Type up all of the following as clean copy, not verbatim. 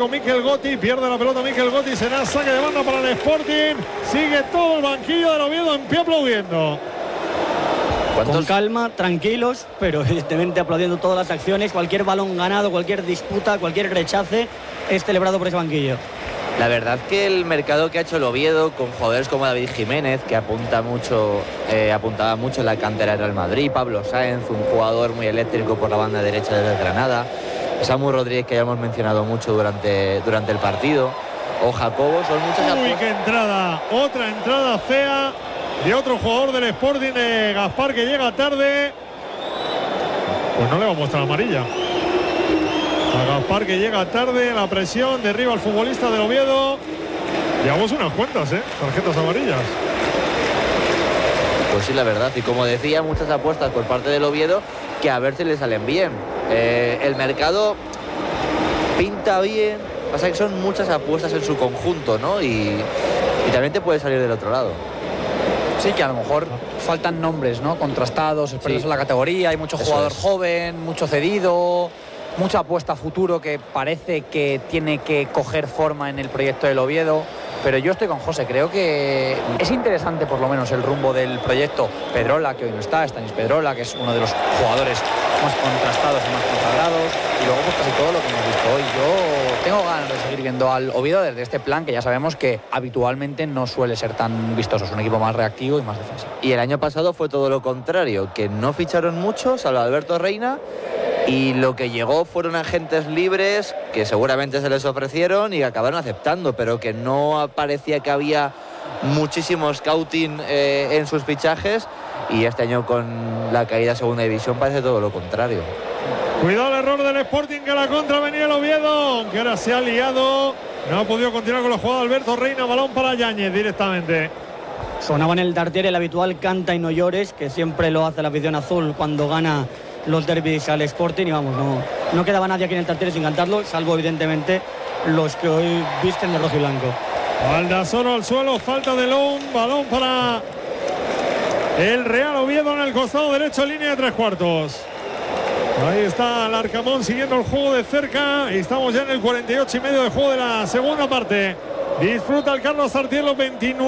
con Mikel Gotti, pierde la pelota Mikel Gotti, será saque de banda para el Sporting. Sigue todo el banquillo del Oviedo en pie aplaudiendo. Con calma, tranquilos, pero evidentemente aplaudiendo todas las acciones. Cualquier balón ganado, cualquier disputa, cualquier rechace es celebrado por ese banquillo. La verdad que el mercado que ha hecho el Oviedo con jugadores como David Jiménez, que apuntaba mucho en la cantera del Real Madrid, Pablo Sáenz, un jugador muy eléctrico por la banda derecha desde Granada, Samu Rodríguez, que ya hemos mencionado mucho durante el partido, o Jacobo, son muchas apuestas. Uy, qué entrada, otra entrada fea de otro jugador del Sporting, de Gaspar, que llega tarde. Pues no le va a mostrar amarilla. A Gaspar, que llega tarde, la presión, derriba al futbolista del Oviedo. Llevamos unas cuantas, tarjetas amarillas. Pues sí, la verdad, y como decía, muchas apuestas por parte del Oviedo que a ver si le salen bien. El mercado pinta bien, pasa que son muchas apuestas en su conjunto, ¿no? Y también te puede salir del otro lado. Sí, que a lo mejor faltan nombres, ¿no? Contrastados, expertos en la categoría, hay mucho jugador joven, mucho cedido, mucha apuesta a futuro que parece que tiene que coger forma en el proyecto del Oviedo. Pero yo estoy con José, creo que es interesante por lo menos el rumbo del proyecto. Pedrola, que hoy no está, Stanis Pedrola, que es uno de los jugadores más contrastados y más consagrados, y luego pues casi todo lo que hemos visto hoy. Yo tengo ganas de seguir viendo al Oviedo desde este plan, que ya sabemos que habitualmente no suele ser tan vistoso, es un equipo más reactivo y más defensivo. Y el año pasado fue todo lo contrario, que no ficharon mucho, salvo Alberto Reina, y lo que llegó fueron agentes libres que seguramente se les ofrecieron y acabaron aceptando, pero que no parecía que había muchísimo scouting en sus fichajes, y este año con la caída a segunda división parece todo lo contrario. Cuidado el error del Sporting, que a la contra venía el Oviedo, que ahora se ha liado, no ha podido continuar con la jugada. Alberto Reina, balón para Yáñez directamente. Sonaba en el Tartiere el habitual canta y no llores, que siempre lo hace la afición azul cuando gana los derbis al Sporting, y vamos, no quedaba nadie aquí en el Tartiere sin cantarlo, salvo evidentemente los que hoy visten de rojo y blanco. Aldasoro al suelo, falta de Loun, balón para el Real Oviedo en el costado derecho, línea de 3/4. Ahí está Larcamón siguiendo el juego de cerca. Estamos ya en el 48 y medio de juego de la segunda parte. Disfruta el Carlos Tartiere, los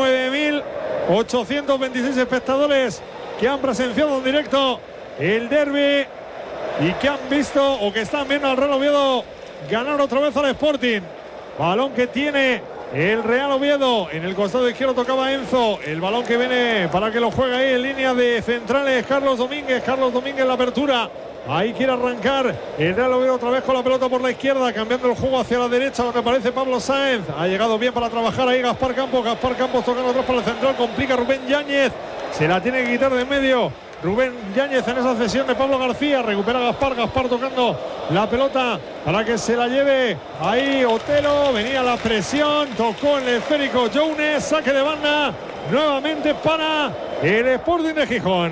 29.826 espectadores que han presenciado en directo el derbi y que han visto o que están viendo al Real Oviedo ganar otra vez al Sporting. Balón que tiene el Real Oviedo en el costado izquierdo, tocaba Enzo, el balón que viene para que lo juegue ahí en línea de centrales Carlos Domínguez la apertura, ahí quiere arrancar el Real Oviedo otra vez con la pelota por la izquierda, cambiando el juego hacia la derecha donde aparece Pablo Sáenz, ha llegado bien para trabajar ahí Gaspar Campos tocando atrás para el central, complica Rubén Yáñez, se la tiene que quitar de en medio Rubén Yáñez en esa cesión de Pablo García, recupera Gaspar tocando la pelota para que se la lleve ahí Otero, venía la presión, tocó en el esférico Jones, saque de banda nuevamente para el Sporting de Gijón.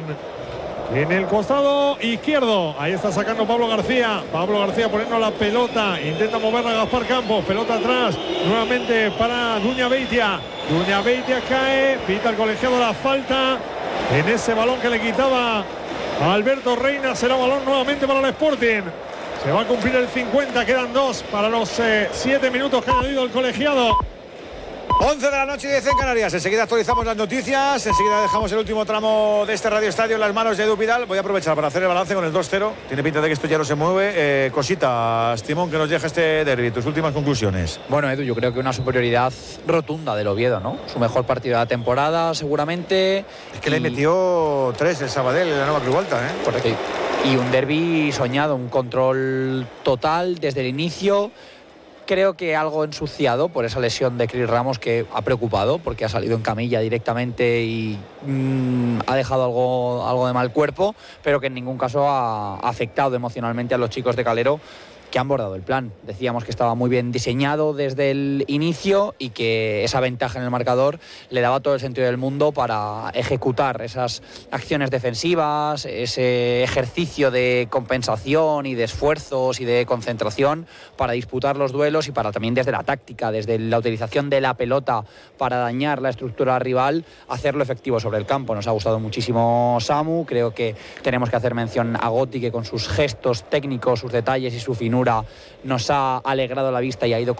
En el costado izquierdo, ahí está sacando Pablo García poniendo la pelota, intenta moverla a Gaspar Campos, pelota atrás, nuevamente para Duña Beitia cae, pita el colegiado la falta en ese balón que le quitaba a Alberto Reina, será balón nuevamente para el Sporting. Se va a cumplir el 50, quedan 2 para los 7 minutos que ha añadido el colegiado. 11 de la noche y 10 en Canarias. Enseguida actualizamos las noticias. Enseguida dejamos el último tramo de este Radio Estadio en las manos de Edu Vidal. Voy a aprovechar para hacer el balance con el 2-0. Tiene pinta de que esto ya no se mueve. Cositas, Timón, que nos deja este derbi. Tus últimas conclusiones. Bueno, Edu, yo creo que una superioridad rotunda del Oviedo, ¿no? Su mejor partido de la temporada, seguramente. Es que le metió 3 el Sabadell en la nueva Cruz Alta, ¿eh? Correcto. Y un derbi soñado, un control total desde el inicio. Creo que algo ensuciado por esa lesión de Cris Ramos, que ha preocupado porque ha salido en camilla directamente y ha dejado algo de mal cuerpo, pero que en ningún caso ha afectado emocionalmente a los chicos de Calero, que han bordado el plan. Decíamos que estaba muy bien diseñado desde el inicio y que esa ventaja en el marcador le daba todo el sentido del mundo para ejecutar esas acciones defensivas, ese ejercicio de compensación y de esfuerzos y de concentración para disputar los duelos y para también desde la táctica, desde la utilización de la pelota para dañar la estructura rival, hacerlo efectivo sobre el campo. Nos ha gustado muchísimo Samu, creo que tenemos que hacer mención a Gotti, que con sus gestos técnicos, sus detalles y su finura nos ha alegrado la vista y ha ido